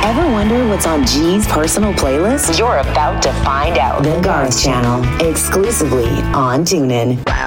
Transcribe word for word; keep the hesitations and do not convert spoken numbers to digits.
Ever wonder what's on G's personal playlist? You're about to find out. The Garth Channel, exclusively on TuneIn.